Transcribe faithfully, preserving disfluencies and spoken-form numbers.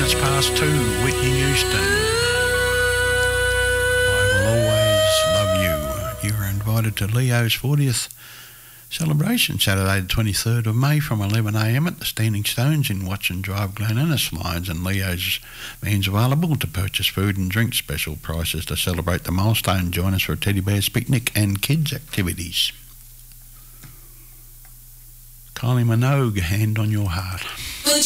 minutes past two, Whitney Houston. I will always love you. You are invited to Leo's fortieth celebration, Saturday the twenty-third of May from eleven a m at the Standing Stones in Watson Drive, Glen Innes. And Leo's means available to purchase food and drink, special prices to celebrate the milestone. Join us for a teddy bears picnic and kids activities. Kylie Minogue, Hand on Your Heart. Put